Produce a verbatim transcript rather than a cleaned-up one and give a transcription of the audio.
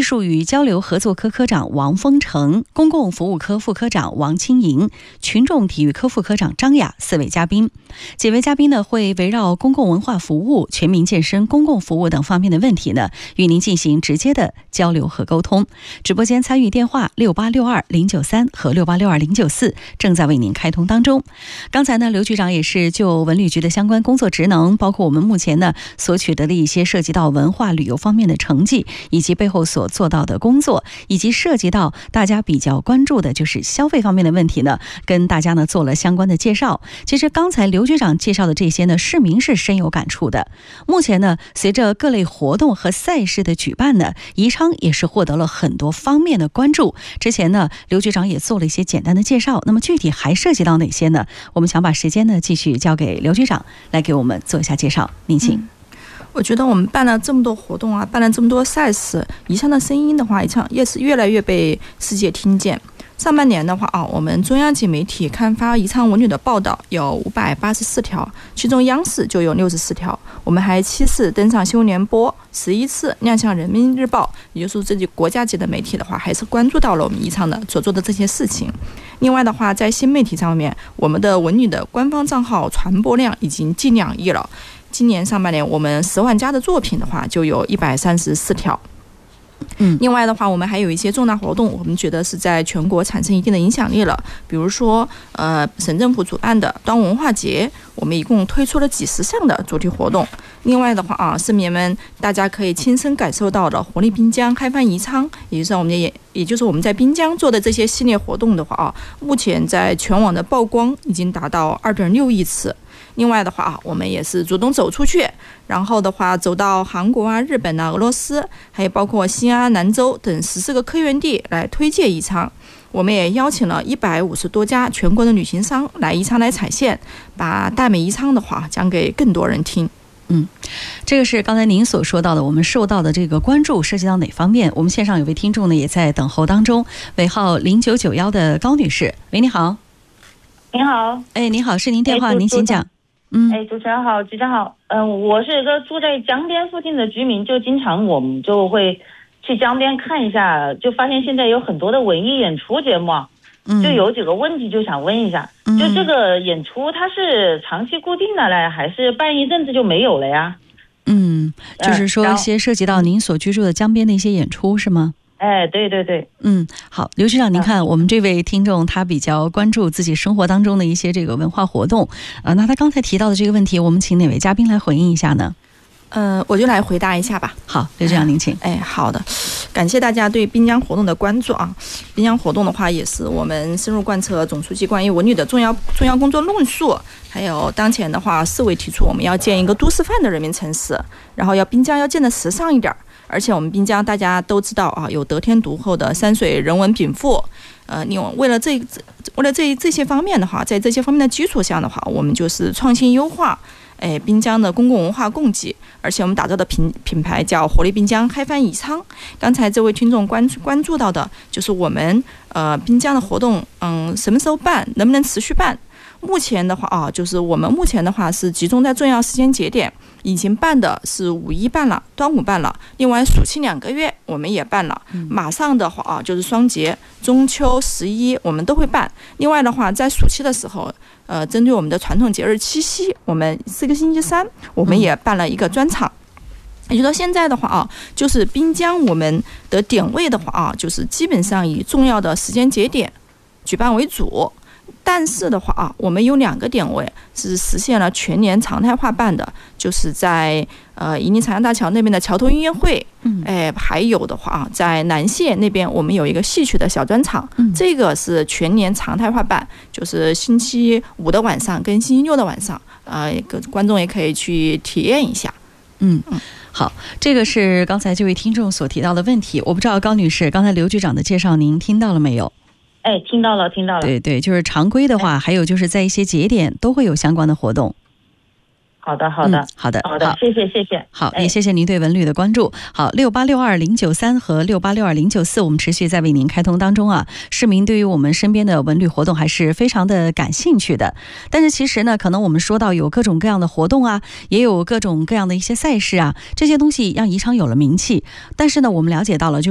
艺术与交流合作科科长王峰成、公共服务科副科长王清莹、群众体育科副科长张雅四位嘉宾。几位嘉宾呢会围绕公共文化服务、全民健身、公共服务等方面的问题呢，与您进行直接的交流和沟通。直播间参与电话六八六二零九三和六八六二零九四正在为您开通当中。刚才呢，刘局长也是就文旅局的相关工作职能，包括我们目前呢所取得的一些涉及到文化旅游方面的成绩，以及背后所做到的工作，以及涉及到大家比较关注的就是消费方面的问题呢，跟大家呢做了相关的介绍。其实刚才刘局长介绍的这些呢，市民是深有感触的。目前呢，随着各类活动和赛事的举办呢，宜昌也是获得了很多方面的关注。之前呢，刘局长也做了一些简单的介绍，那么具体还涉及到哪些呢？我们想把时间呢继续交给刘局长来给我们做一下介绍，您请。嗯， 我觉得我们办了这么多活动啊，办了这么多赛事，宜昌的声音的话，宜昌也是越来越被世界听见。上半年的话啊，我们中央级媒体刊发宜昌文旅的报道有五百八十四条，其中央视就有六十四条。我们还七次登上新闻联播，十一次亮相人民日报，也就是说这些国家级的媒体的话，还是关注到了我们宜昌的所做的这些事情。另外的话，在新媒体上面，我们的文旅的官方账号传播量已经近两亿了。今年上半年，我们十万加的作品的话，就有一百三十四条。嗯，另外的话，我们还有一些重大活动，我们觉得是在全国产生一定的影响力了。比如说，呃，省政府主办的端午文化节，我们一共推出了几十项的主题活动。另外的话啊，市民们大家可以亲身感受到的活力滨江、嗨翻宜昌，也就是我们也也就是我们在滨江做的这些系列活动的话啊，目前在全网的曝光已经达到二点六亿次。另外的话啊，我们也是主动走出去，然后的话走到韩国啊、日本啊、俄罗斯，还有包括西安、兰州等十四个科园地来推介宜昌。我们也邀请了一百五十多家全国的旅行商来宜昌来踩线，把大美宜昌的话讲给更多人听。 嗯，这个是刚才您所说到的，我们受到的这个关注涉及到哪方面？我们线上有位听众呢也在等候当中，尾号零九九幺的高女士，喂，你好。 您好。 哎，您好，是您电话，哎、您请讲。 嗯，哎，主持人好，局长好，嗯、呃，我是一个住在江边附近的居民，就经常我们就会去江边看一下，就发现现在有很多的文艺演出节目，嗯，就有几个问题就想问一下，嗯、就这个演出它是长期固定的嘞，还是办一阵子就没有了呀？ 嗯，就是说一些涉及到您所居住的江边的一些演出是吗？ 哎，对对对， 嗯，好，刘局长，您看我们这位听众他比较关注自己生活当中的一些这个文化活动，呃，那他刚才提到的这个问题，我们请哪位嘉宾来回应一下呢？ 呃，我就来回答一下吧。 好，刘局长您请。 哎，好的，感谢大家对滨江活动的关注啊。滨江活动的话，也是我们深入贯彻总书记关于文旅的重要重要工作论述，还有当前的话，市委提出我们要建一个都市范的人民城市，然后要滨江要建得时尚一点。而且我们滨江大家都知道啊，有得天独厚的山水人文禀赋，呃，另外为了这为了这这些方面的话，在这些方面的基础下的话，我们就是创新优化，哎，滨江的公共文化供给，而且我们打造的品品牌叫活力滨江，嗨翻宜昌。刚才这位听众关关注到的就是我们呃滨江的活动，嗯，什么时候办，能不能持续办？目前的话啊，就是我们目前的话是集中在重要时间节点，已经办的是五一办了，端午办了，另外暑期两个月我们也办了，马上的话啊就是双节、中秋、十一我们都会办。另外的话，在暑期的时候，呃，针对我们的传统节日七夕，我们四个星期三我们也办了一个专场。也就是说现在的话啊，就是滨江我们的点位的话啊，就是基本上以重要的时间节点举办为主。但是的话啊，我们有两个点位是实现了全年常态化办的，就是在呃沂宁长江大桥那边的桥头音乐会，嗯，哎，还有的话啊，在南线那边我们有一个戏曲的小专场，嗯，这个是全年常态化办，就是星期五的晚上跟星期六的晚上，呃，观众也可以去体验一下。 嗯嗯，好，这个是刚才这位听众所提到的问题，我不知道高女士，刚才刘局长的介绍您听到了没有？ 哎，听到了，听到了。 对对，就是常规的话，还有就是在一些节点都会有相关的活动。 好的，好的， 嗯、好的， 好的，谢谢，谢谢。 好，也谢谢您对文旅的关注。好，六八六二零九三和六八六二零九四，我们持续在为您开通当中啊。市民对于我们身边的文旅活动还是非常的感兴趣的，但是其实呢，可能我们说到有各种各样的活动啊，也有各种各样的一些赛事啊，这些东西让宜昌有了名气，但是呢，我们了解到了就。